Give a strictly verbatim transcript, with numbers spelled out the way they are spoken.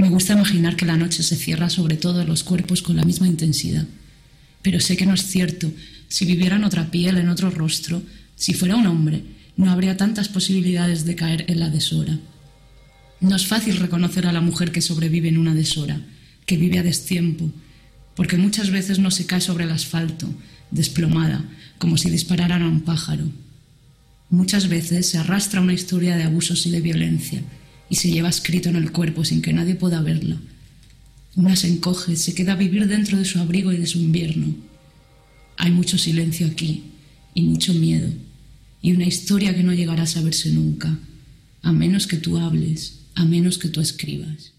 Me gusta imaginar que la noche se cierra sobre todos los cuerpos con la misma intensidad. Pero sé que no es cierto. Si viviera en otra piel, en otro rostro, si fuera un hombre, no habría tantas posibilidades de caer en la deshora. No es fácil reconocer a la mujer que sobrevive en una deshora, que vive a destiempo, porque muchas veces no se cae sobre el asfalto, desplomada, como si dispararan a un pájaro. Muchas veces se arrastra una historia de abusos y de violencia y se lleva escrito en el cuerpo sin que nadie pueda verla. Una se encoge, se queda a vivir dentro de su abrigo y de su invierno. Hay mucho silencio aquí y mucho miedo y una historia que no llegará a saberse nunca, a menos que tú hables, a menos que tú escribas.